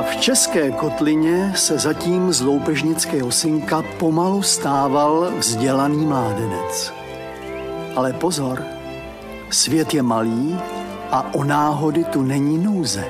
A v České kotlině se zatím z loupežnického synka pomalu stával vzdělaný mládenec. Ale pozor, svět je malý a o náhody tu není nouze.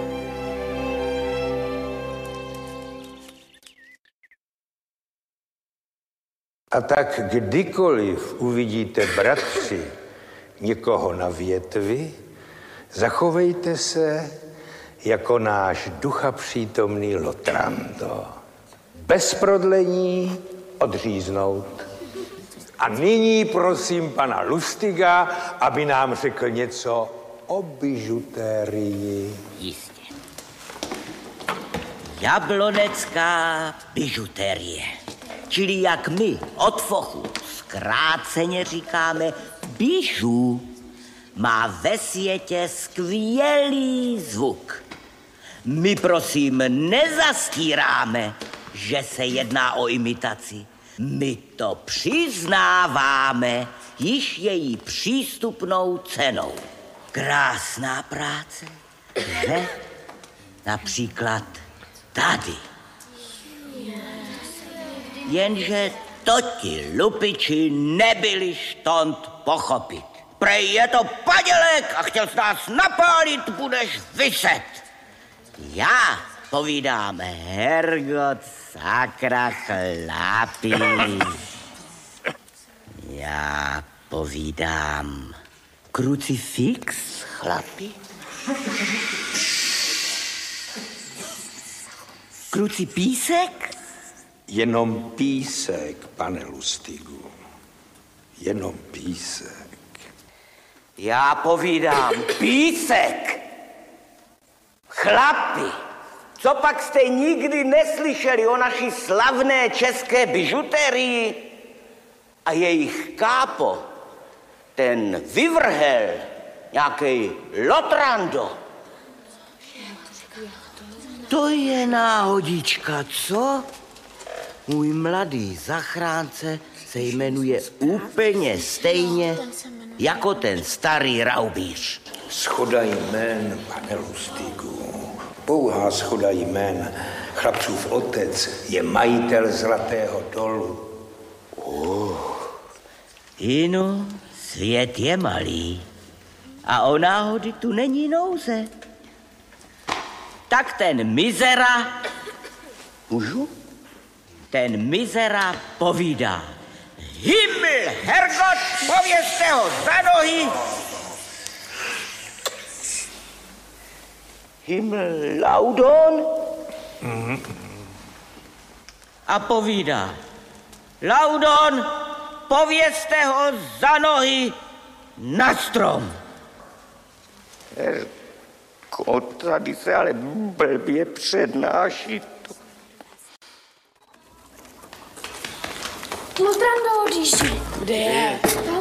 A tak kdykoliv uvidíte, bratři, někoho na větvi, zachovejte se jako náš duchapřítomný Lotrando. Bez prodlení odříznout. A nyní prosím pana Lustiga, aby nám řekl něco o bižutérii. Jistě. Jablonecká bižutérie. Čili jak my od fochu zkráceně říkáme bižu, má ve světě skvělý zvuk. My prosím nezastíráme, že se jedná o imitaci. My to přiznáváme již její přístupnou cenou. Krásná práce, že? Například tady. Jenže to ti lupiči nebyli štont pochopit. Prej je to padělek a chtěl s nás napálit, budeš viset. Já povídám, Hergot, sakra chlapi. Já povídám, krucifix, chlapi. Krucipísek? Jenom písek, pane Lustigu. Jenom písek. Já povídám, písek. Chlapi, co pak jste nikdy neslyšeli o naší slavné české bižuterii a jejich kápo, ten vyvrhel, nějaký Lotrando. To je náhodička, co? Můj mladý zachránce se jmenuje úplně stejně jako ten starý raubíř. Schoda jmén, pane Lustigu. Pouhá schoda jmén. Chlapcův otec je majitel Zlatého dolu. Inu, svět je malý a o náhody tu není nouze. Tak ten mizera, můžu? Ten mizera povídá. Himmel, Hergot, povězte ho za nohy. Himmel, Laudon. A povídá. Laudon, povězte ho za nohy na strom. Hergot, tady se ale blbě přednáší. Lotrando odjíždí. Kde je? Tam